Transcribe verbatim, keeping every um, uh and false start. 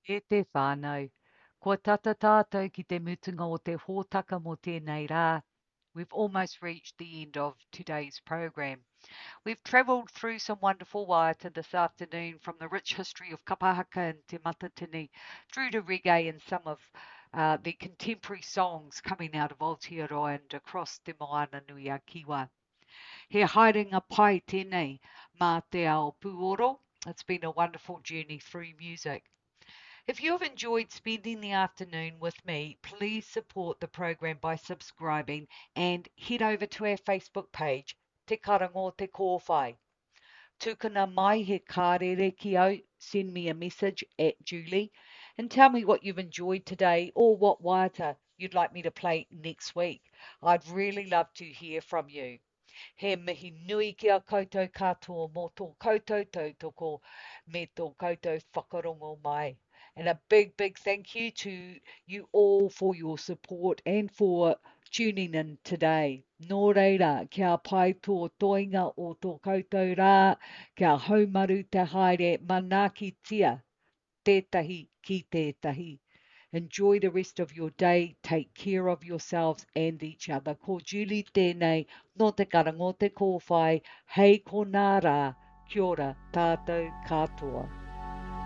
E te whānau. Kua tata tātou ki te mutunga o te hōtaka mo tēnei rā. We've almost reached the end of today's program. We've travelled through some wonderful waiata this afternoon, from the rich history of kapahaka and te matatini through to reggae and some of uh, the contemporary songs coming out of Aotearoa and across te moana nui a Kiwa. He haerenga pai tēnei mā te ao Puoro. It's been a wonderful journey through music. If you have enjoyed spending the afternoon with me, please support the program by subscribing and head over to our Facebook page, Te Karango Te Kōwhai. Tukuna mai he kārere ki au, send me a message at Julie and tell me what you've enjoyed today or what waiata you'd like me to play next week. I'd really love to hear from you. He mihi nui ki a koutou katoa mō tō koutou tautoko me tō koutou whakarongo mai. And a big, big thank you to you all for your support and for tuning in today. Nō reira, kia pai tō toinga o tō koutou rā, kia haumaru te haere manaki tia, tētahi ki tētahi. Enjoy the rest of your day. Take care of yourselves and each other. Ko Julie tēnei, no te karango te kōwhai, hei ko nā rā, kia ora tātou katoa.